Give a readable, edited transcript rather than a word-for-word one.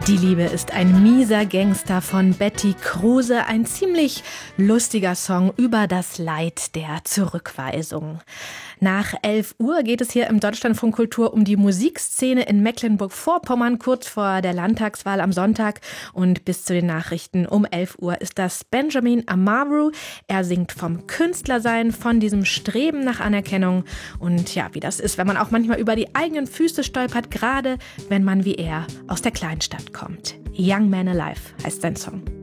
Die Liebe ist ein mieser Gangster von Betty Kruse, ein ziemlich lustiger Song über das Leid der Zurückweisung. Nach 11 Uhr geht es hier im Deutschlandfunk Kultur um die Musikszene in Mecklenburg-Vorpommern, kurz vor der Landtagswahl am Sonntag. Und bis zu den Nachrichten um 11 Uhr ist das Benjamin Amaru. Er singt vom Künstlersein, von diesem Streben nach Anerkennung. Und ja, wie das ist, wenn man auch manchmal über die eigenen Füße stolpert, gerade wenn man wie er aus der Kleinstadt kommt. Young Man Alive heißt sein Song.